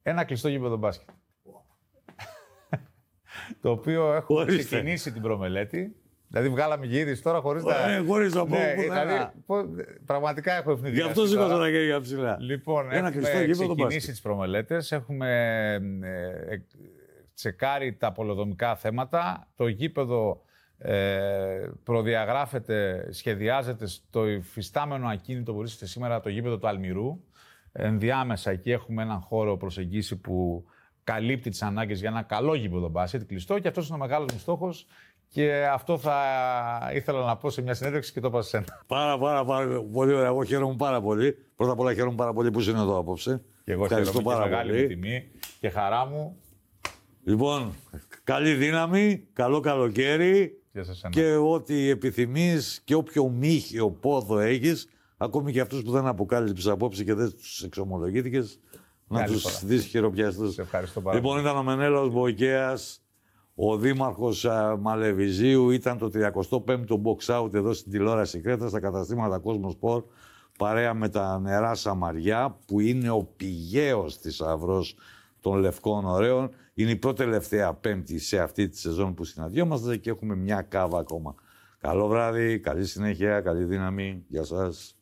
ένα κλειστό γήπεδο μπάσκετ. Το οποίο έχουμε ξεκινήσει την προμελέτη. Δηλαδή, βγάλαμε και είδηση τώρα χωρίς να πω. Δηλαδή, πραγματικά έχω ευνηδιάσει. Γι' αυτό σήκωσα τα χέρια ψηλά. Λοιπόν, έχουμε ξεκινήσει τις προμελέτες. Έχουμε τσεκάρει τα πολεοδομικά θέματα. Το γήπεδο προδιαγράφεται, σχεδιάζεται στο υφιστάμενο ακίνητο που βρίσκεται σήμερα, το γήπεδο του Αλμυρού. Ενδιάμεσα εκεί έχουμε έναν χώρο προσεγγίσει που καλύπτει τις ανάγκες για ένα καλό γήπεδο μπάσκετ, κλειστό, και αυτός είναι ο μεγάλος μου στόχος. Και αυτό θα ήθελα να πω σε μια συνέντευξη και το είπα σε σένα. Πάρα πολύ ωραία. Εγώ χαίρομαι πάρα πολύ. Πρώτα απ' όλα χαίρομαι πάρα πολύ που είσαι εδώ απόψε. Και εγώ χαίρομαι, πάρα πολύ. Μεγάλη μου τιμή και χαρά μου. Λοιπόν, καλή δύναμη, καλό καλοκαίρι και ό,τι επιθυμείς και όποιο μύχιο πόδο έχεις, ακόμη και αυτούς που δεν αποκάλυψες απόψε και δεν τους εξομολογήθηκες, να τους δεις χειροπιαστούς. Σε ευχαριστώ πάρα πολύ. Λοιπόν, ήταν ο Μενέλαος Μποϊκέας, ο δήμαρχος Μαλεβιζίου, ήταν το 35ο box out εδώ στην τηλεόραση Κρέτας, στα καταστήματα Cosmosport, παρέα με τα νερά Σαμαριά, που είναι ο πηγαίος θησαυρός των Λευκών Ωραίων. Είναι η πρώτη τελευταία Πέμπτη σε αυτή τη σεζόν που συναντιόμαστε και έχουμε μια κάβα ακόμα. Καλό βράδυ, καλή συνέχεια, καλή δύναμη. Γεια σας.